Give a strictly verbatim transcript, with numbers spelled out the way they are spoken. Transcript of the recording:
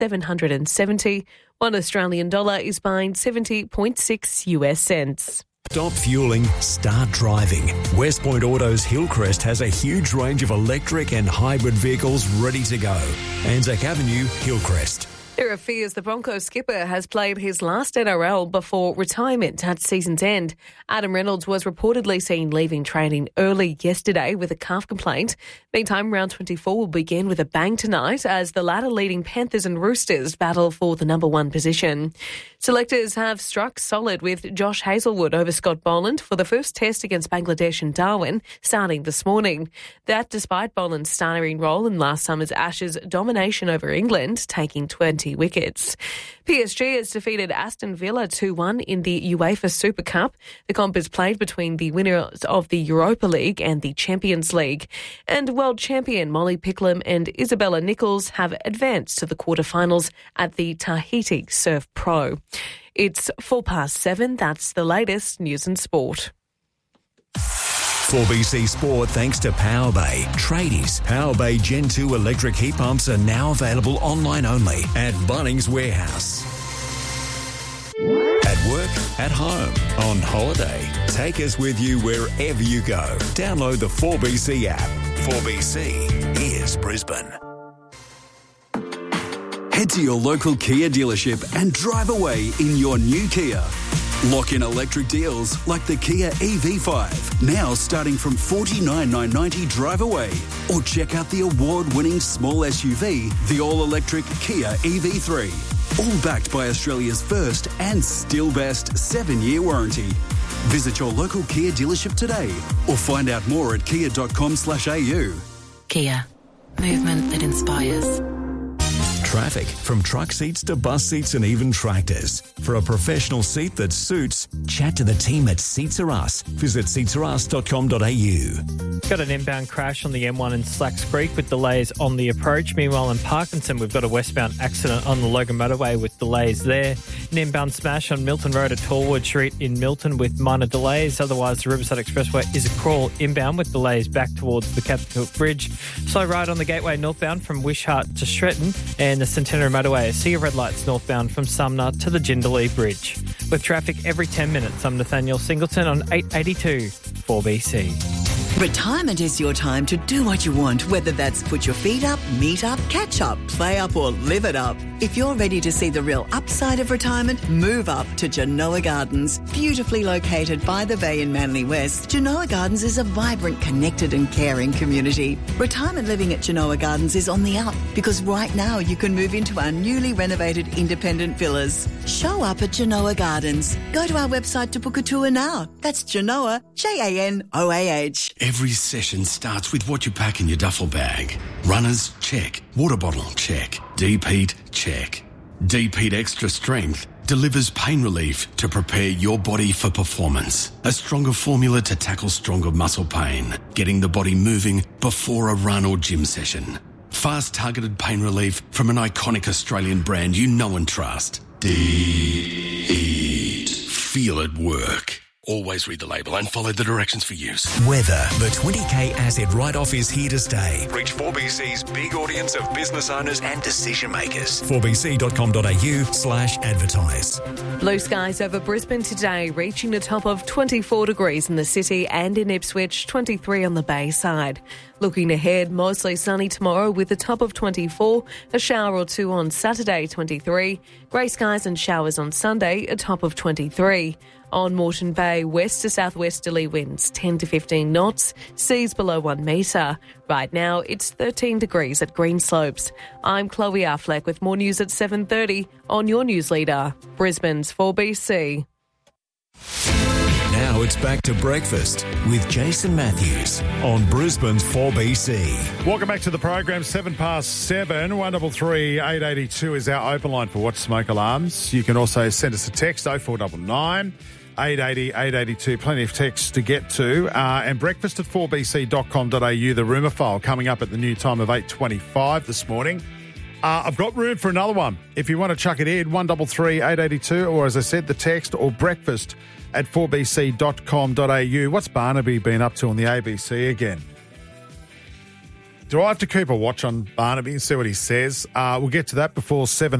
seven hundred seventy. One Australian dollar is buying seventy point six U S cents. Stop fueling, start driving. West Point Autos Hillcrest has a huge range of electric and hybrid vehicles ready to go. Anzac Avenue, Hillcrest. There are fears the Broncos skipper has played his last N R L before retirement at season's end. Adam Reynolds was reportedly seen leaving training early yesterday with a calf complaint. Meantime, round twenty-four will begin with a bang tonight as the ladder leading Panthers and Roosters battle for the number one position. Selectors have struck solid with Josh Hazlewood over Scott Boland for the first test against Bangladesh and Darwin starting this morning. That despite Boland's starring role in last summer's Ashes domination over England, taking twenty wickets. P S G has defeated Aston Villa two one in the UEFA Super Cup. The comp is played between the winners of the Europa League and the Champions League. And world champion Molly Picklum and Isabella Nichols have advanced to the quarterfinals at the Tahiti Surf Pro. It's four past seven. That's the latest news and sport. four B C Sport thanks to Powerbay. Tradies, Powerbay Gen two electric heat pumps are now available online only at Bunnings Warehouse. At work, at home, on holiday. Take us with you wherever you go. Download the four B C app. four B C is Brisbane. Head to your local Kia dealership and drive away in your new Kia. Lock in electric deals like the Kia E V five, now starting from forty-nine thousand nine hundred ninety dollars drive away. Or check out the award-winning small S U V, the all-electric Kia E V three. All backed by Australia's first and still best seven-year warranty. Visit your local Kia dealership today or find out more at kia dot com slash a u. Kia. Movement that inspires. Traffic, from truck seats to bus seats and even tractors. For a professional seat that suits, chat to the team at Seats Are Us. Visit seats are us dot com dot a u. Got an inbound crash on the M one in Slacks Creek with delays on the approach. Meanwhile, in Parkinson, we've got a westbound accident on the Logan Motorway with delays there. An inbound smash on Milton Road at Tallwood Street in Milton with minor delays. Otherwise, the Riverside Expressway is a crawl inbound with delays back towards the Captain Cook Bridge. Slow ride on the Gateway northbound from Wishart to Stretton, and the Centenary Motorway, a sea of red lights northbound from Sumner to the Jindalee Bridge. With traffic every ten minutes, I'm Nathaniel Singleton on eight eighty-two four B C. Retirement is your time to do what you want, whether that's put your feet up, meet up, catch up, play up or live it up. If you're ready to see the real upside of retirement, move up to Genoa Gardens. Beautifully located by the bay in Manly West, Genoa Gardens is a vibrant, connected and caring community. Retirement living at Genoa Gardens is on the up because right now you can move into our newly renovated independent villas. Show up at Genoa Gardens. Go to our website to book a tour now. That's Genoa, J A N O A H. Every session starts with what you pack in your duffel bag. Runners, check. Water bottle, check. Deep heat, check. Deep Heat Extra Strength delivers pain relief to prepare your body for performance. A stronger formula to tackle stronger muscle pain, getting the body moving before a run or gym session. Fast targeted pain relief from an iconic Australian brand you know and trust. Deep Heat. Feel it work. Always read the label and follow the directions for use. Weather. The twenty K asset write-off is here to stay. Reach four B C's big audience of business owners and decision makers. four b c dot com dot a u slash advertise. Blue skies over Brisbane today, reaching a top of twenty-four degrees in the city and in Ipswich, twenty-three on the bay side. Looking ahead, mostly sunny tomorrow with a top of twenty-four, a shower or two on Saturday, twenty-three, grey skies and showers on Sunday, a top of twenty-three. On Moreton Bay, west to southwesterly winds ten to fifteen knots, seas below one metre. Right now, it's thirteen degrees at Greenslopes. I'm Chloe Affleck with more news at seven thirty on your news leader, Brisbane's four B C. Now it's back to breakfast with Jason Matthews on Brisbane's four B C. Welcome back to the program, seven past seven. one three three, eight eight two is our open line for Watch Smoke Alarms. You can also send us a text, oh four nine nine, eight eight zero, eight eight two. Plenty of texts to get to. Uh, and breakfast at four b c dot com dot a u, the rumour file coming up at the new time of eight twenty-five this morning. Uh, I've got room for another one. If you want to chuck it in, one three three, eight eight two, or as I said, the text or breakfast at four b c dot com dot a u. What's Barnaby been up to on the A B C again? Do I have to keep a watch on Barnaby and see what he says? Uh, we'll get to that before seven.